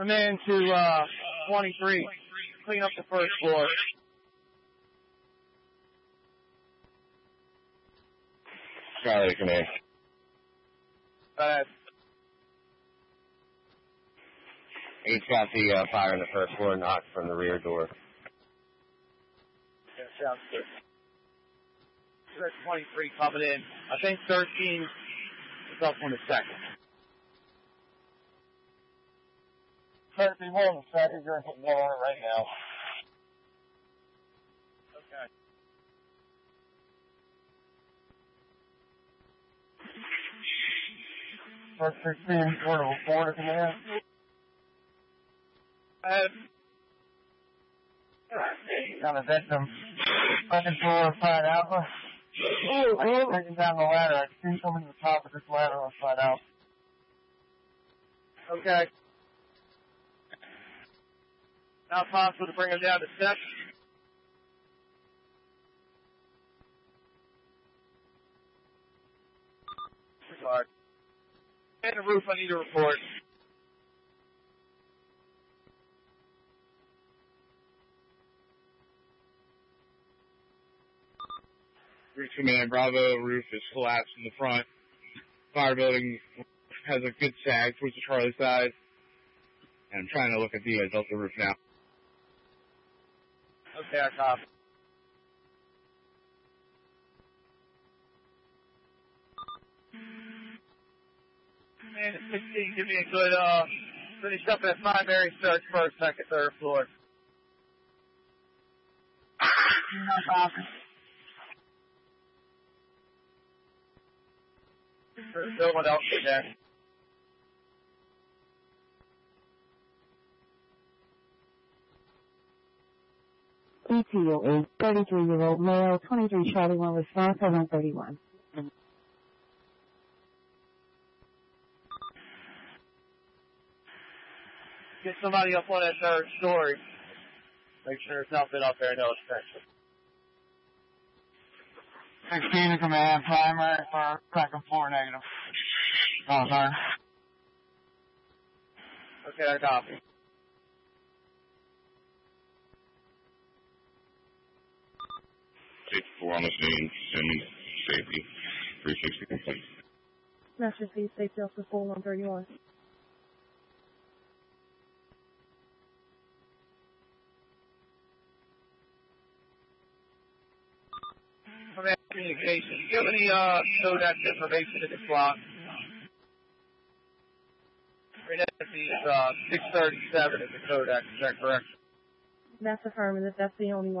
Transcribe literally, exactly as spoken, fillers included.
Come in to uh, twenty-three. Clean up the first floor. Charlie, come in. Uh, He's got the uh, fire in the first floor knocked from the rear door. yeah, sounds good. There's twenty-three coming in. I think thirteen is up on the second. thirteen, hold on a second. You're hitting on it right now. Okay. First sixteen, we're to report it, man. Uh, got a victim. Second floor, side alpha. Oh, I'm taking down the ladder. I can see coming to the top of this ladder on side alpha. Okay. Now possible to bring him down to steps. Disregard. And the roof, I need a report. Route Command Bravo, roof is collapsed in the front. Fire building has a good sag towards the Charlie side. And I'm trying to look at the uh, Delta roof now. Okay, I copy. And sixteen, give me a good, uh, finish up that primary search first, second, third floor. No problem. There's no one else in there. E T O eight, thirty-three-year-old male, twenty-three Charlie one response at one thirty-one. Get somebody up on that third story. Make sure there's nothing up there, no obstruction. sixteen to command, primary for second floor negative. Oh, sorry. Okay, I copy. six four on the scene, send safety, three sixty complete. Master C, safety officer four one thirty-one. Command communication. Do you have any uh, Kodak information in this block? Identity is uh, six thirty-seven is the Kodak, is that correct? That's affirmative. That's the only one.